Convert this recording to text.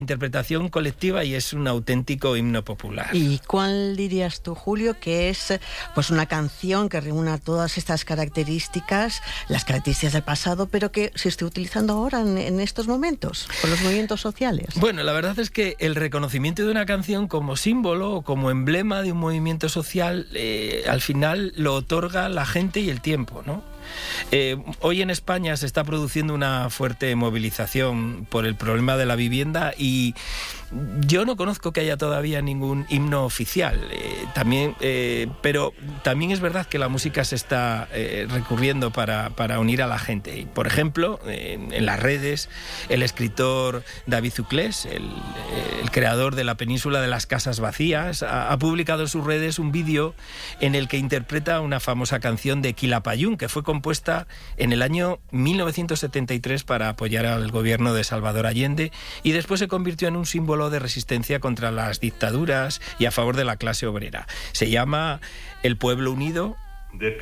interpretación colectiva y es un auténtico himno popular. ¿Y cuál dirías tú, Julio, que es pues una canción que reúna todas estas características, las características del pasado, pero que se esté utilizando ahora en estos momentos, con los movimientos sociales? Bueno, la verdad es que el reconocimiento de una canción como símbolo o como emblema de un movimiento social, al final lo otorga la gente y el tiempo, ¿no? Hoy en España se está produciendo una fuerte movilización por el problema de la vivienda y yo no conozco que haya todavía ningún himno oficial, pero también es verdad que la música se está recurriendo para unir a la gente. Y, por ejemplo, en las redes, el escritor David Zuclés, el creador de La península de las casas vacías, ha publicado en sus redes un vídeo en el que interpreta una famosa canción de Quilapayún, que fue compuesta en el año 1973 para apoyar al gobierno de Salvador Allende y después se convirtió en un símbolo de resistencia contra las dictaduras y a favor de la clase obrera. Se llama El Pueblo Unido.